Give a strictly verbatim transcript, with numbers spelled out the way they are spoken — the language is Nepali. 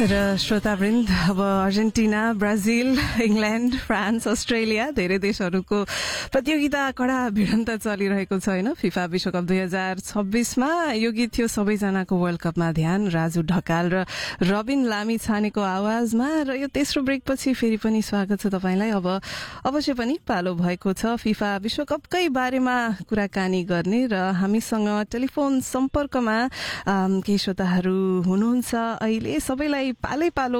र श्रोतावृन्द, अब Argentina, Brazil, England, France, Australia धेरै देशहरूको प्रतियोगिता कड़ा भिडन्त चलिरहेको छ हैन। फिफा विश्वकप दुई हजार छब्बीसमा यो गीत थियो सबैजनाको वर्ल्ड कपमा ध्यान, राजु ढकाल र रबिन लामी छानेको आवाजमा। र यो तेस्रो ब्रेकपछि फेरि पनि स्वागत छ तपाईलाई। अब अवश्य पनि पालो भएको छ फिफा विश्वकपकै बारेमा कुराकानी गर्ने र हामीसँग टेलिफोन सम्पर्कमा केही श्रोताहरू हुनुहुन्छ अहिले। सबैलाई पालै पालो